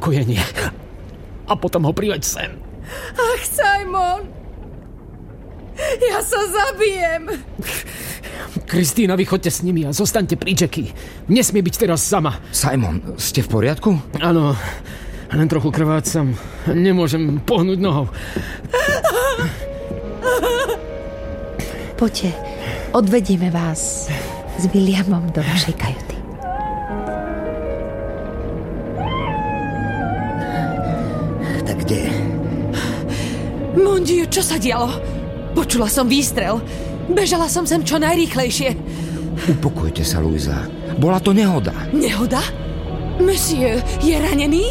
upokojenie. A potom ho priveď sem. Ach, Simon! Ja sa zabijem! Kristína, vy choďte s nimi a zostaňte pri Jackie. Nesmie byť teraz sama. Simon, ste v poriadku? Áno, len trochu krvácam. Nemôžem pohnúť nohou. Poďte, odvedieme vás s Williamom do vašej kajuty. Tak kde je? Mon Dieu, čo sa dialo? Počula som výstrel. Bežala som sem čo najrýchlejšie. Upokojte sa, Luisa. Bola to nehoda. Nehoda? Monsieur, je ranený?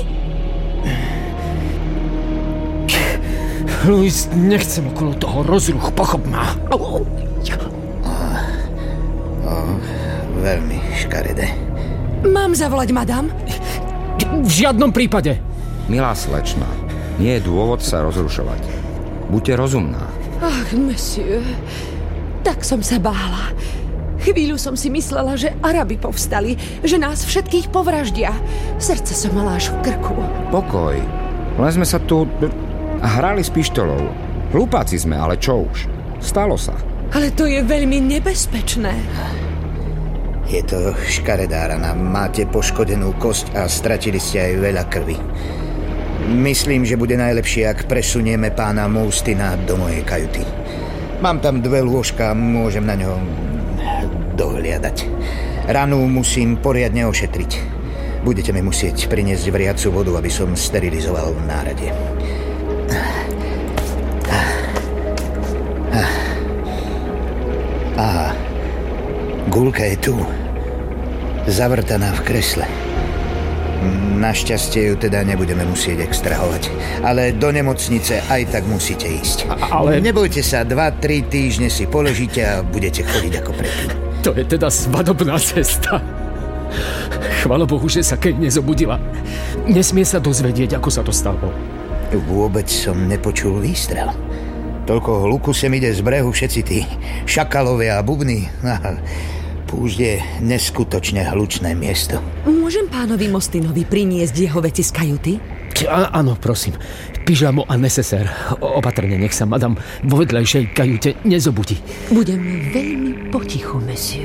Louis, nechcem okolo toho rozruch, pochop ma. Veľmi škaredé. Mám zavolať madam? V žiadnom prípade. Milá slečna, nie je dôvod sa rozrušovať. Buďte rozumná. Ach, monsieur, tak som sa bála. Chvíľu som si myslela, že Arabi povstali, že nás všetkých povraždia. Srdce som mala až v krku. Pokoj. Len sme sa tu hrali s pištolou. Hlupáci sme, ale čo už? Stalo sa. Ale to je veľmi nebezpečné. Je to škaredá rana. Máte poškodenú kosť a stratili ste aj veľa krvi. Myslím, že bude najlepšie, ak presunieme pána Moustina do mojej kajuty. Mám tam 2 lôžka, môžem na ňo dohliadať. Ranu musím poriadne ošetriť. Budete mi musieť priniesť vriacu vodu, aby som sterilizoval v nárade. Aha, guľka je tu. Zavrtaná v kresle. Našťastie ju teda nebudeme musieť extrahovať. Ale do nemocnice aj tak musíte ísť. Ale... Nebojte sa, 2-3 týždne si položíte a budete chodiť ako predtým. To je teda svadobná cesta. Chvála Bohu, že sa Kate nezobudila. Nesmie sa dozvedieť, ako sa to stalo. Vôbec som nepočul výstrel. Toľko hluku sem ide z brehu, všetci tí šakalovia a bubny. Púšť je neskutočne hlučné miesto. Môžem pánovi Mostinovi priniesť jeho veci z kajuty? Áno, prosím. Pyžamo a nesesér. Opatrne, nech sa madam vo vedľajšej kajute nezobudí. Budem veľmi potichu, monsieur.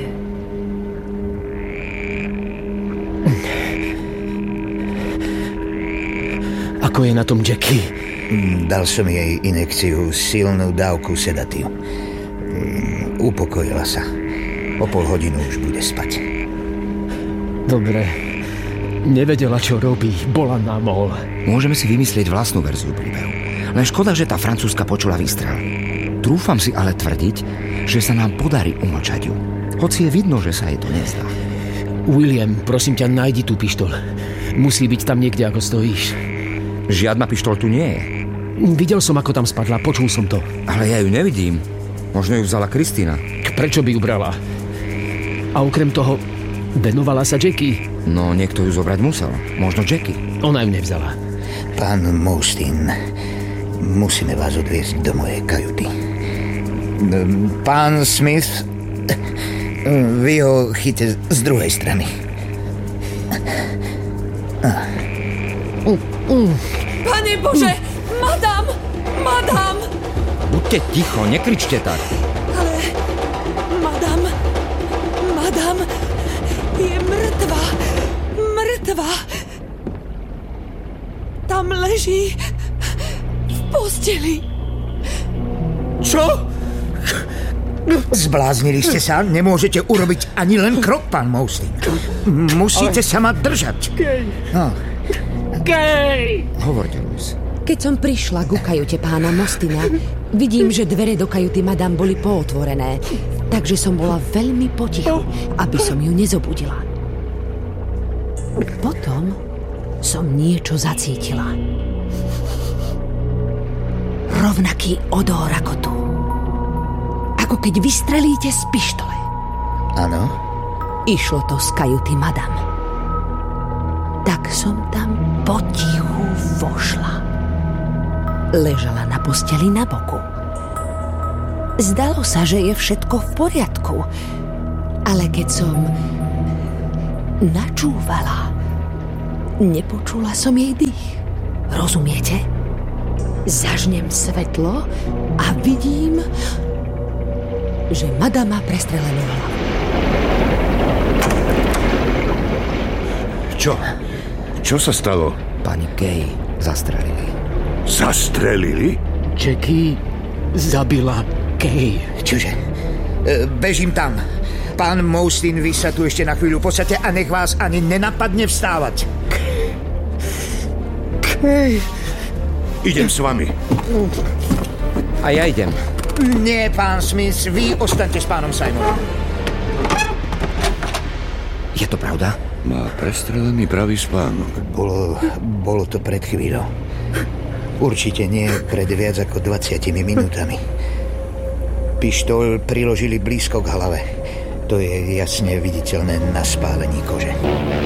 Ako je na tom Jackie? Dal som jej injekciu, silnú dávku sedatív. Upokojila sa. O pol hodinu už bude spať. Dobre. Nevedela, čo robí. Bola na mol. Môžeme si vymyslieť vlastnú verziu príbehu. Len škoda, že tá francúzska počula výstrel. Trúfam si ale tvrdiť, že sa nám podarí umlčať ju. Hoci je vidno, že sa jej to nezdá. William, prosím ťa, nájdi tú pištol. Musí byť tam niekde, ako stojíš. Žiadna pištol tu nie je. Videl som, ako tam spadla, počul som to. Ale ja ju nevidím. Možno ju vzala Kristína. Prečo by ju brala? A okrem toho, venovala sa Jackie. No, niekto ju zobrať musel. Možno Jackie. Ona ju nevzala. Pán Moustin, musíme vás odviesť do mojej kajuty. Pán Smith, vy ho chyťte z druhej strany. Pane Bože, madam! Buďte ticho, nekričte tak. Ale madam je mŕtva. Tam leží v posteli. Čo? Zbláznili ste sa? Nemôžete urobiť ani len krok, pán Moustin. Musíte sa ma držať. Gay! Hovorte, Louis. Keď som prišla ku kajute pána Mostina, vidím, že dvere do kajuty madam boli pootvorené, takže som bola veľmi potichu, aby som ju nezobudila. Potom som niečo zacítila. Rovnaký odor ako tu. Ako keď vystrelíte z pištole. Áno? Išlo to z kajuty madam. Tak som tam potichu vošla. Ležala na posteli na boku. Zdalo sa, že je všetko v poriadku. Ale keď som načúvala, Nepočula som jej dých. Rozumiete? Zažnem svetlo a vidím, že madam má prestrelenú hlavu. Čo sa stalo? Pani Kay zastrelili. Zastrelili? Jackie zabila Kay. Čože? Bežím tam. Pán Moustin, vy sa tu ešte na chvíľu posaďte a nech vás ani nenapadne vstávať. Kay. Idem s vami. A ja idem. Nie, pán Smith, vy ostaňte s pánom Simonom. Je to pravda? Má prestrelený pravý spánok. Bolo to pred chvíľou. Určite nie pred viac ako 20 minútami. Pištoľ priložili blízko k hlave. To je jasne viditeľné na spálení kože.